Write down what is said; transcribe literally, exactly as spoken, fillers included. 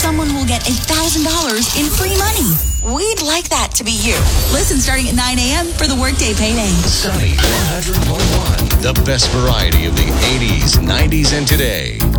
someone will get one thousand dollars in free money. We'd like that to be you. Listen starting at nine a.m. for the Workday Payday. Sunny one hundred point one. The best variety of the eighties, nineties, and today.